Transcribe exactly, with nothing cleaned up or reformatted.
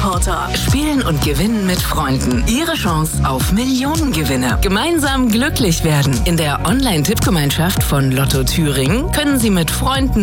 Reporter. Spielen und gewinnen mit Freunden. Ihre Chance auf Millionengewinne. Gemeinsam glücklich werden. In der Online-Tippgemeinschaft von Lotto Thüringen können Sie mit Freunden